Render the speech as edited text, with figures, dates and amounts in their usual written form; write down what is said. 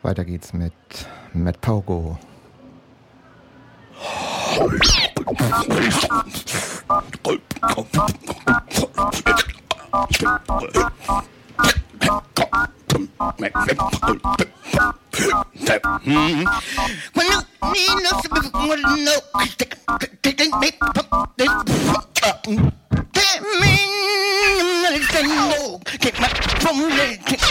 Weiter geht's mit Matt Pogo. Get my phone,